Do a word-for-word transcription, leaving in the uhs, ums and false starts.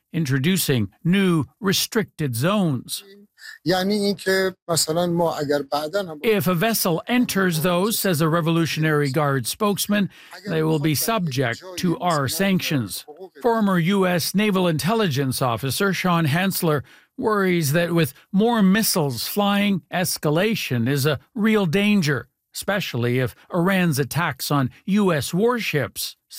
introducing new restricted zones. If a vessel enters those, says a Revolutionary Guard spokesman, they will be subject to our sanctions. Former U S Naval Intelligence Officer Sean Hansler worries that with more missiles flying, escalation is a real danger, especially if Iran's attacks on U S warships